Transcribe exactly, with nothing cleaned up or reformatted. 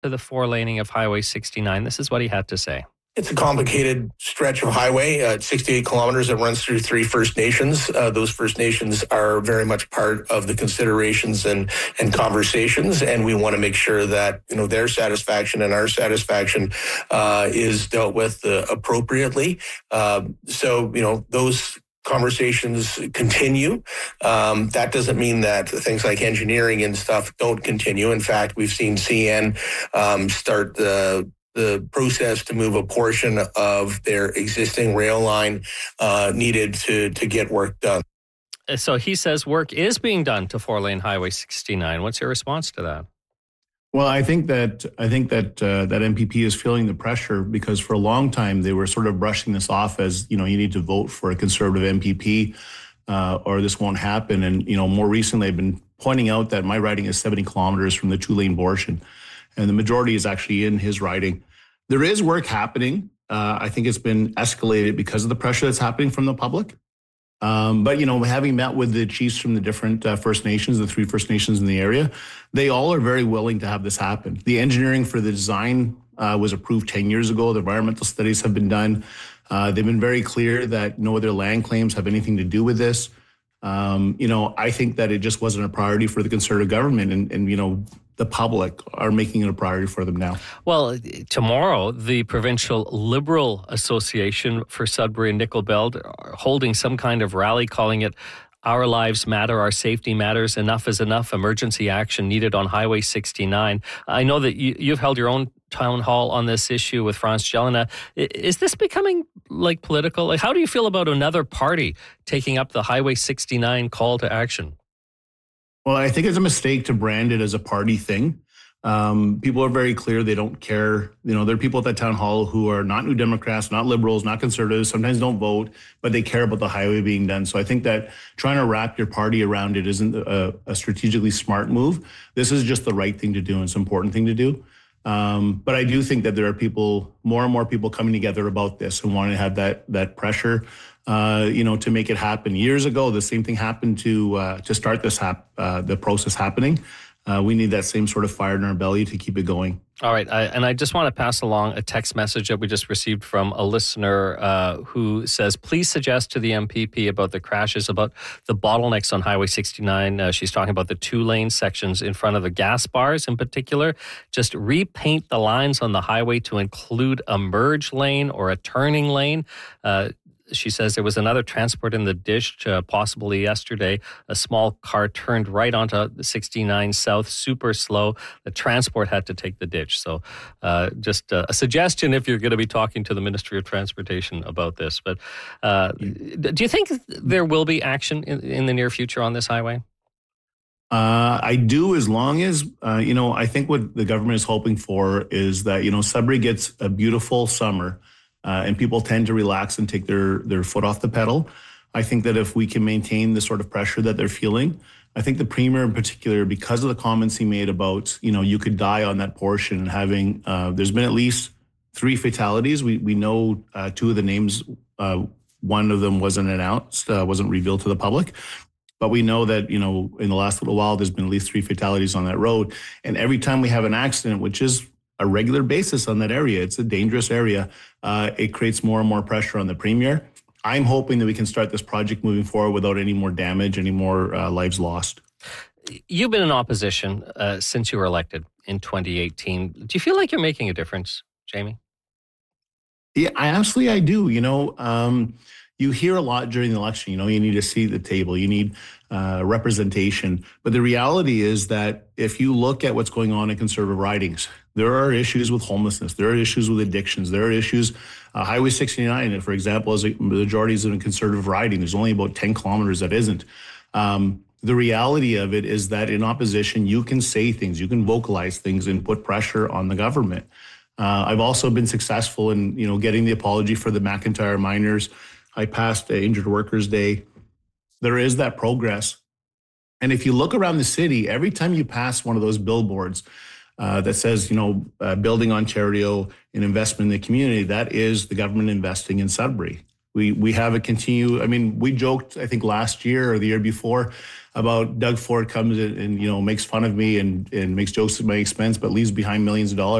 to the four laning of Highway sixty-nine. This is what he had to say. It's a complicated stretch of highway, uh, sixty-eight kilometers that runs through three First Nations. Uh, those First Nations are very much part of the considerations and, and conversations, and we want to make sure that, you know, their satisfaction and our satisfaction uh, is dealt with uh, appropriately. Uh, so, you know, those conversations continue. Um, that doesn't mean that things like engineering and stuff don't continue. In fact, we've seen C N um, start the the process to move a portion of their existing rail line uh, needed to, to get work done. So he says work is being done to four-lane Highway sixty-nine. What's your response to that? Well, I think that I think that uh, that M P P is feeling the pressure because for a long time they were sort of brushing this off as, you know, you need to vote for a Conservative M P P uh, or this won't happen. And, you know, more recently I've been pointing out that my riding is seventy kilometers from the two-lane portion, and the majority is actually in his riding. There is work happening. Uh, I think it's been escalated because of the pressure that's happening from the public. Um, but, you know, having met with the chiefs from the different uh, First Nations, the three First Nations in the area, they all are very willing to have this happen. The engineering for the design uh, was approved ten years ago. The environmental studies have been done. Uh, they've been very clear that no other land claims have anything to do with this. Um, you know, I think that it just wasn't a priority for the Conservative government, and, and, you know, the public are making it a priority for them now. Well, tomorrow, the Provincial Liberal Association for Sudbury and Nickel Belt are holding some kind of rally, calling it Our Lives Matter, Our Safety Matters, Enough is Enough, Emergency Action Needed on Highway sixty-nine. I know that you, you've held your own town hall on this issue with Franz Jelena. Is this becoming like political? Like, how do you feel about another party taking up the Highway sixty-nine call to action? Well, I think it's a mistake to brand it as a party thing. Um, people are very clear they don't care. You know, there are people at that town hall who are not New Democrats, not Liberals, not Conservatives, sometimes don't vote, but they care about the highway being done. So I think that trying to wrap your party around it isn't a, a strategically smart move. This is just the right thing to do, and it's an important thing to do. Um, but I do think that there are people, more and more people coming together about this and wanting to have that that pressure, uh, you know, to make it happen. Years ago, the same thing happened to uh, to start this hap- uh, the process happening. Uh, we need that same sort of fire in our belly to keep it going. All right. I, and I just want to pass along a text message that we just received from a listener uh, who says, please suggest to the M P P about the crashes, about the bottlenecks on Highway sixty-nine. Uh, she's talking about the two lane sections in front of the gas bars in particular. Just repaint the lines on the highway to include a merge lane or a turning lane. Uh, She says there was another transport in the ditch, uh, possibly yesterday. A small car turned right onto sixty-nine South, super slow. The transport had to take the ditch. So uh, just uh, a suggestion if you're going to be talking to the Ministry of Transportation about this. But uh, do you think there will be action in, in the near future on this highway? Uh, I do, as long as, uh, you know, I think what the government is hoping for is that, you know, Sudbury gets a beautiful summer. Uh, and people tend to relax and take their, their foot off the pedal. I think that if we can maintain the sort of pressure that they're feeling, I think the Premier in particular, because of the comments he made about, you know, you could die on that portion and having, uh, there's been at least three fatalities. We we know uh, two of the names, uh, one of them wasn't announced, uh, wasn't revealed to the public. But we know that, you know, in the last little while, there's been at least three fatalities on that road. And every time we have an accident, which is a regular basis on that area, it's a dangerous area, uh, it creates more and more pressure on the Premier. I'm hoping that we can start this project moving forward without any more damage, any more uh, lives lost. You've been in opposition uh, since you were elected in twenty eighteen. Do you feel like you're making a difference, Jamie? Yeah, I absolutely I do. You know, um, you hear a lot during the election, you know, you need to see the table, you need uh, representation. But the reality is that if you look at what's going on in Conservative ridings, there are issues with homelessness, there are issues with addictions, there are issues. Uh, Highway sixty-nine, for example, is a majority is in a Conservative riding. There's only about ten kilometers that isn't. Um, the reality of it is that in opposition, you can say things, you can vocalize things and put pressure on the government. Uh, I've also been successful in, you know, getting the apology for the McIntyre miners. I passed the Injured Workers Day. There is that progress. And if you look around the city, every time you pass one of those billboards uh, that says, you know, uh, building Ontario, an investment in the community, that is the government investing in Sudbury. We we have a continue, I mean, we joked, I think last year or the year before, about Doug Ford comes in and, you know, makes fun of me and, and makes jokes at my expense, but leaves behind millions of dollars.